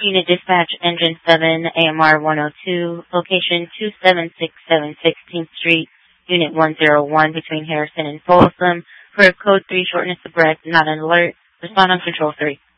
Unit Dispatch, Engine 7, AMR 102, location 27676 16th Street, Unit 101, between Harrison and Folsom. For code 3, shortness of breath, not an alert. Respond on Control 3.